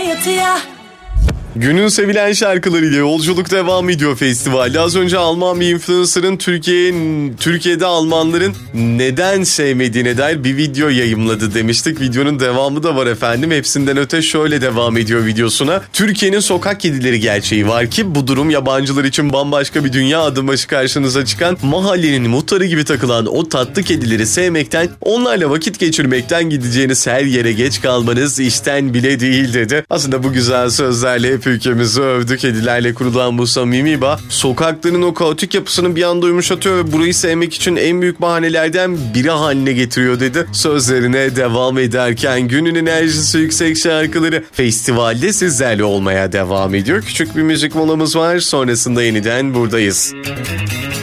yatıya. Günün sevilen şarkılarıyla yolculuk devam ediyor festivalde. Az önce Alman bir influencer'ın Türkiye'de Almanların neden sevmediğine dair bir video yayımladı demiştik. Videonun devamı da var efendim. Hepsinden öte şöyle devam ediyor videosuna. Türkiye'nin sokak kedileri gerçeği var ki bu durum yabancılar için bambaşka bir dünya. Adım başı karşınıza çıkan mahallenin muhtarı gibi takılan o tatlı kedileri sevmekten, onlarla vakit geçirmekten gideceğiniz her yere geç kalmanız işten bile değil dedi. Aslında bu güzel sözlerle hep ülkemizi övdü. Kedilerle kurulan bu samimi bağ sokakların o kaotik yapısını bir anda yumuşatıyor ve burayı sevmek için en büyük bahanelerden biri haline getiriyor dedi. Sözlerine devam ederken günün enerjisi yüksek şarkıları festivalde sizlerle olmaya devam ediyor. Küçük bir müzik molamız var. Sonrasında yeniden buradayız.